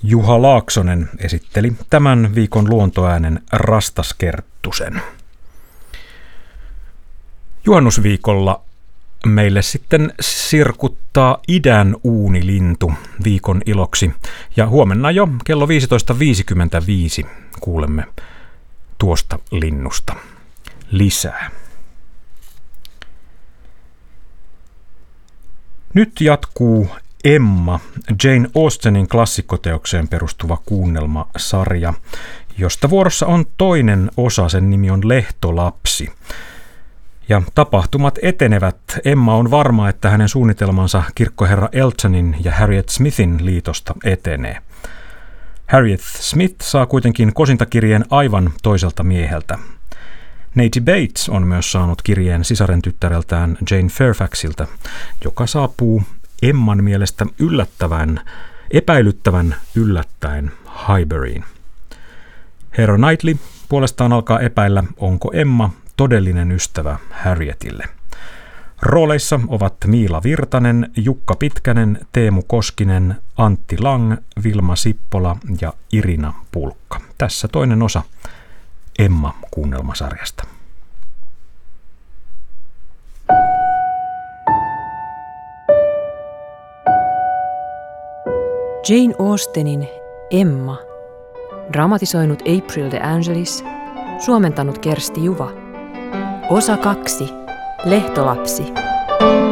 Juha Laaksonen esitteli tämän viikon luontoäänen Rastaskerttusen. Juhannusviikolla meille sitten sirkuttaa idän uunilintu viikon iloksi. Ja huomenna jo kello 15.55 kuulemme tuosta linnusta lisää. Nyt jatkuu Emma, Jane Austenin klassikkoteokseen perustuva kuunnelmasarja, josta vuorossa on toinen osa, sen nimi on Lehtolapsi. Ja tapahtumat etenevät. Emma on varma, että hänen suunnitelmansa kirkkoherra Eltonin ja Harriet Smithin liitosta etenee. Harriet Smith saa kuitenkin kosintakirjeen aivan toiselta mieheltä. Nettie Bates on myös saanut kirjeen sisaren tyttäreltään Jane Fairfaxilta, joka saapuu Emman mielestä epäilyttävän yllättäen Hiberiin. Herra Knightley puolestaan alkaa epäillä, onko Emma todellinen ystävä Harrietille. Rooleissa ovat Miila Virtanen, Jukka Pitkänen, Teemu Koskinen, Antti Lang, Vilma Sippola ja Irina Pulkka. Tässä toinen osa Emma-kuunnelmasarjasta. Jane Austenin Emma. Dramatisoinut April de Angelis. Suomentanut Kersti Juva. Osa 2. Lehtolapsi.